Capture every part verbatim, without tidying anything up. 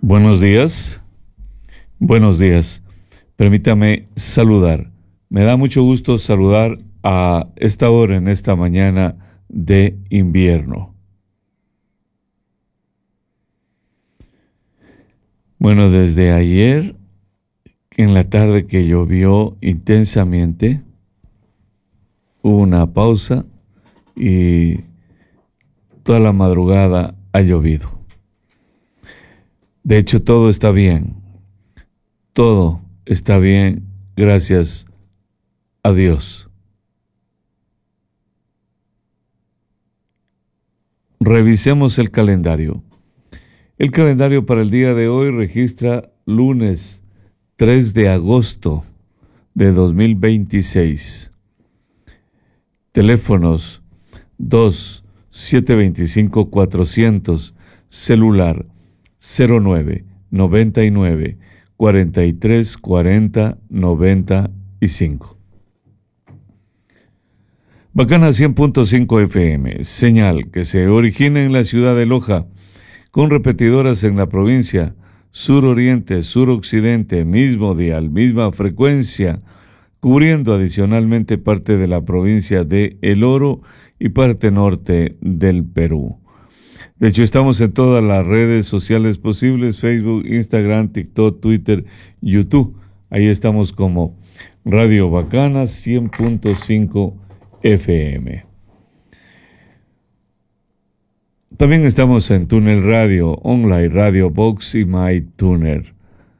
Buenos días, buenos días. Permítame saludar. Me da mucho gusto saludar a esta hora, en esta mañana de invierno. Bueno, desde ayer, en la tarde que llovió intensamente, hubo una pausa y toda la madrugada ha llovido. De hecho, todo está bien. Todo está bien, gracias a Dios. Revisemos el calendario. El calendario para el día de hoy registra lunes tres de agosto de dos mil veintiséis. Teléfonos dos siete dos cinco cuatrocientos, celular cero nueve noventa y nueve cuarenta y tres cuarenta noventa y cinco. Bacana cien punto cinco F M, señal que se origina en la ciudad de Loja, con repetidoras en la provincia, suroriente, suroccidente, mismo dial, misma frecuencia, cubriendo adicionalmente parte de la provincia de El Oro y parte norte del Perú. De hecho, estamos en todas las redes sociales posibles: Facebook, Instagram, TikTok, Twitter, YouTube. Ahí estamos como Radio Bacana cien punto cinco F M. También estamos en Tuner Radio, Online Radio Box y MyTuner.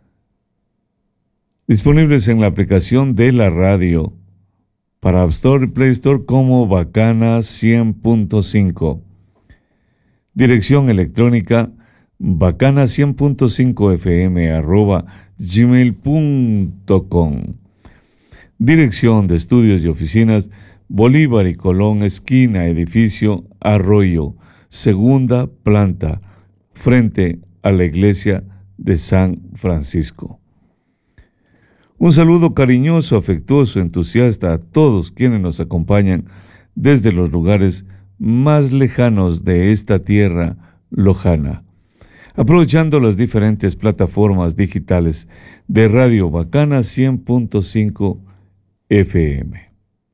Disponibles en la aplicación de la radio para App Store y Play Store como Bacana cien punto cinco. Dirección electrónica bacana cien punto cinco F M arroba gmail punto com. Dirección de estudios y oficinas Bolívar y Colón, esquina edificio Arroyo, segunda planta, frente a la iglesia de San Francisco. Un saludo cariñoso, afectuoso, entusiasta a todos quienes nos acompañan desde los lugares más lejanos de esta tierra lojana, aprovechando las diferentes plataformas digitales de Radio Bacana cien punto cinco F M.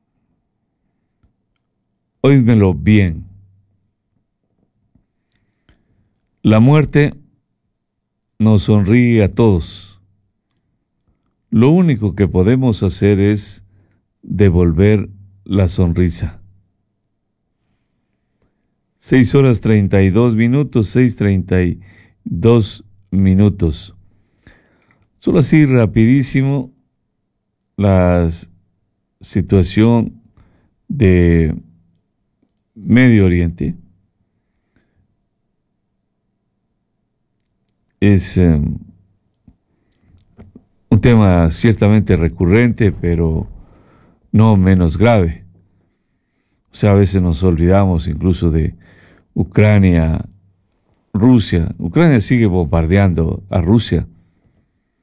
Óídmelo bien. La muerte nos sonríe a todos. Lo único que podemos hacer es devolver la sonrisa. Seis horas treinta y dos minutos, seis treinta y dos minutos. Solo así rapidísimo la situación de Medio Oriente. Es eh, un tema ciertamente recurrente, pero no menos grave. O sea, a veces nos olvidamos incluso de Ucrania, Rusia. Ucrania sigue bombardeando a Rusia.